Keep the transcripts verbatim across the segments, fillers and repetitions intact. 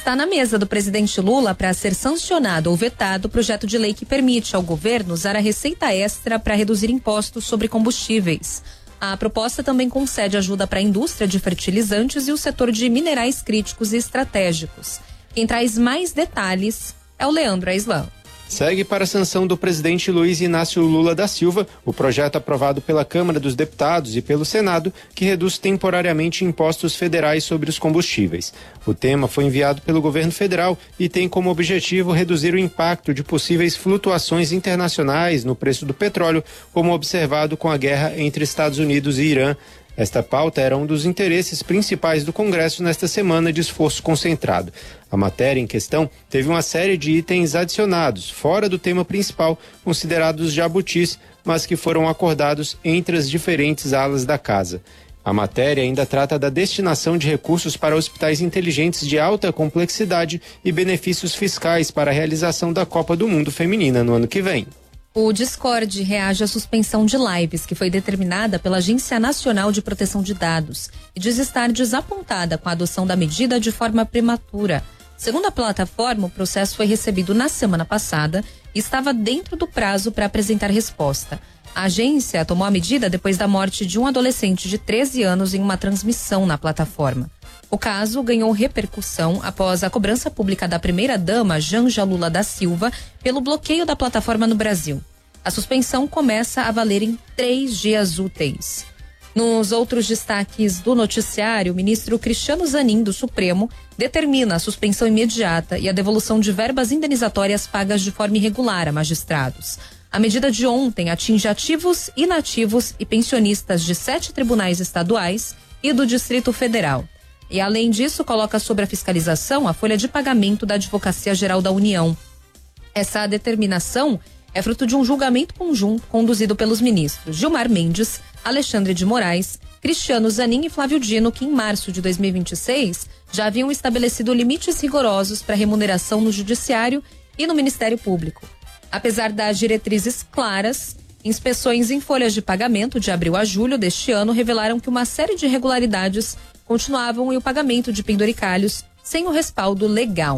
Está na mesa do presidente Lula para ser sancionado ou vetado o projeto de lei que permite ao governo usar a receita extra para reduzir impostos sobre combustíveis. A proposta também concede ajuda para a indústria de fertilizantes e o setor de minerais críticos e estratégicos. Quem traz mais detalhes é o Leandro Aislan. Segue para a sanção do presidente Luiz Inácio Lula da Silva o projeto aprovado pela Câmara dos Deputados e pelo Senado que reduz temporariamente impostos federais sobre os combustíveis. O tema foi enviado pelo governo federal e tem como objetivo reduzir o impacto de possíveis flutuações internacionais no preço do petróleo, como observado com a guerra entre Estados Unidos e Irã. Esta pauta era um dos interesses principais do Congresso nesta semana de esforço concentrado. A matéria em questão teve uma série de itens adicionados, fora do tema principal, considerados jabutis, mas que foram acordados entre as diferentes alas da casa. A matéria ainda trata da destinação de recursos para hospitais inteligentes de alta complexidade e benefícios fiscais para a realização da Copa do Mundo Feminina no ano que vem. O Discord reage à suspensão de lives que foi determinada pela Agência Nacional de Proteção de Dados e diz estar desapontada com a adoção da medida de forma prematura. Segundo a plataforma, o processo foi recebido na semana passada e estava dentro do prazo para apresentar resposta. A agência tomou a medida depois da morte de um adolescente de treze anos em uma transmissão na plataforma. O caso ganhou repercussão após a cobrança pública da primeira-dama, Janja Lula da Silva, pelo bloqueio da plataforma no Brasil. A suspensão começa a valer em três dias úteis. Nos outros destaques do noticiário, o ministro Cristiano Zanin, do Supremo, determina a suspensão imediata e a devolução de verbas indenizatórias pagas de forma irregular a magistrados. A medida de ontem atinge ativos, inativos e pensionistas de sete tribunais estaduais e do Distrito Federal. E, além disso, coloca sobre a fiscalização a folha de pagamento da Advocacia Geral da União. Essa determinação é fruto de um julgamento conjunto conduzido pelos ministros Gilmar Mendes, Alexandre de Moraes, Cristiano Zanin e Flávio Dino, que em março de dois mil e vinte e seis já haviam estabelecido limites rigorosos para remuneração no Judiciário e no Ministério Público. Apesar das diretrizes claras, inspeções em folhas de pagamento de abril a julho deste ano revelaram que uma série de irregularidades continuavam e o pagamento de penduricalhos sem o respaldo legal.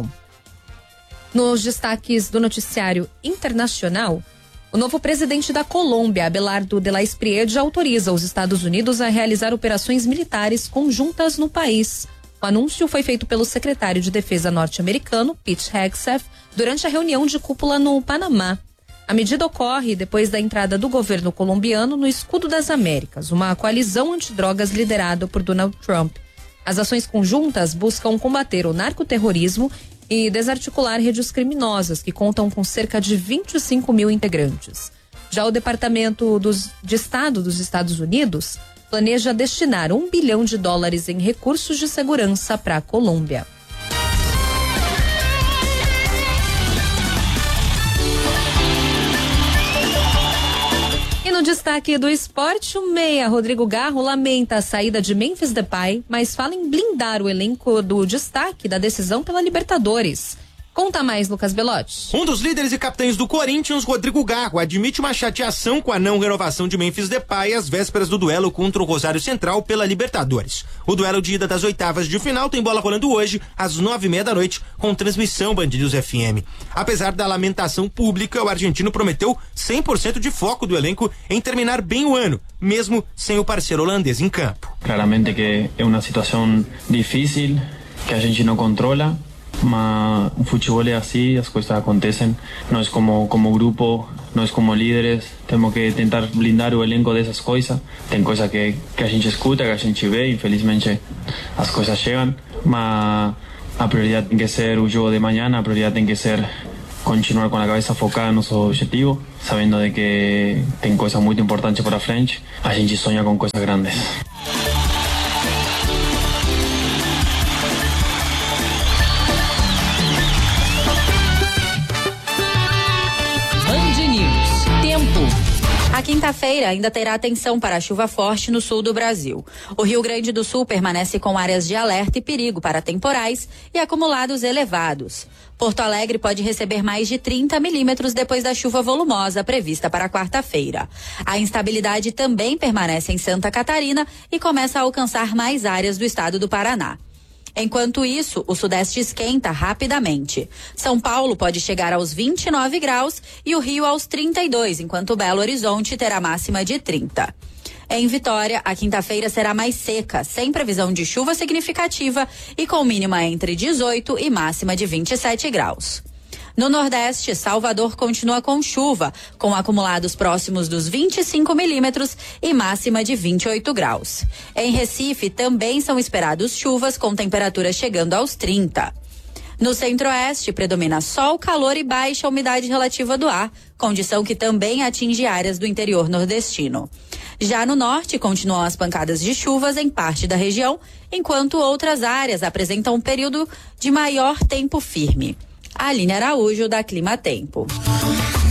Nos destaques do noticiário internacional, o novo presidente da Colômbia, Abelardo de la Espriella, autoriza os Estados Unidos a realizar operações militares conjuntas no país. O anúncio foi feito pelo secretário de Defesa norte-americano, Pete Hegseth, durante a reunião de cúpula no Panamá. A medida ocorre depois da entrada do governo colombiano no Escudo das Américas, uma coalizão antidrogas liderada por Donald Trump. As ações conjuntas buscam combater o narcoterrorismo e desarticular redes criminosas que contam com cerca de vinte e cinco mil integrantes. Já o Departamento dos, de Estado dos Estados Unidos planeja destinar um bilhão de dólares em recursos de segurança para a Colômbia. No destaque do esporte, o meia Rodrigo Garro lamenta a saída de Memphis Depay, mas fala em blindar o elenco do destaque da decisão pela Libertadores. Conta mais, Lucas Belotti. Um dos líderes e capitães do Corinthians, Rodrigo Garro, admite uma chateação com a não renovação de Memphis Depay às vésperas do duelo contra o Rosário Central pela Libertadores. O duelo de ida das oitavas de final tem bola rolando hoje, às nove e meia da noite, com transmissão Band News F M. Apesar da lamentação pública, o argentino prometeu cem por cento de foco do elenco em terminar bem o ano, mesmo sem o parceiro holandês em campo. Claramente que é uma situação difícil, que a gente não controla. Mas o futebol é assim, as coisas acontecem. Nós como, como grupo, nós como líderes, temos que tentar blindar o elenco dessas coisas. Tem coisa que, que a gente escuta, que a gente vê, infelizmente as coisas chegam. Mas a prioridade tem que ser o jogo de manhã, a prioridade tem que ser continuar com a cabeça focada no nosso objetivo, sabendo de que tem coisas muito importantes para frente. A gente sonha com coisas grandes. A quinta-feira ainda terá atenção para a chuva forte no sul do Brasil. O Rio Grande do Sul permanece com áreas de alerta e perigo para temporais e acumulados elevados. Porto Alegre pode receber mais de trinta milímetros depois da chuva volumosa prevista para quarta-feira. A instabilidade também permanece em Santa Catarina e começa a alcançar mais áreas do estado do Paraná. Enquanto isso, o sudeste esquenta rapidamente. São Paulo pode chegar aos vinte e nove graus e o Rio aos trinta e dois, enquanto Belo Horizonte terá máxima de trinta. Em Vitória, a quinta-feira será mais seca, sem previsão de chuva significativa e com mínima entre dezoito e máxima de vinte e sete graus. No Nordeste, Salvador continua com chuva, com acumulados próximos dos vinte e cinco milímetros e máxima de vinte e oito graus. Em Recife, também são esperados chuvas, com temperaturas chegando aos trinta. No Centro-Oeste, predomina sol, calor e baixa umidade relativa do ar, condição que também atinge áreas do interior nordestino. Já no Norte, continuam as pancadas de chuvas em parte da região, enquanto outras áreas apresentam um período de maior tempo firme. Aline Araújo, da Clima Tempo.